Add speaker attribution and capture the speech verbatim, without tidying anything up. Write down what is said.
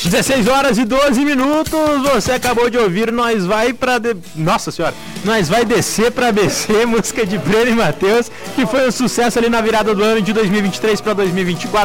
Speaker 1: dezesseis horas e doze minutos, você acabou de ouvir Nós Vai Pra... De... Nossa Senhora, Nós Vai Descer Pra B C, música de Breno e Matheus, que foi um sucesso ali na virada do ano de dois mil e vinte e três para dois mil e vinte e quatro.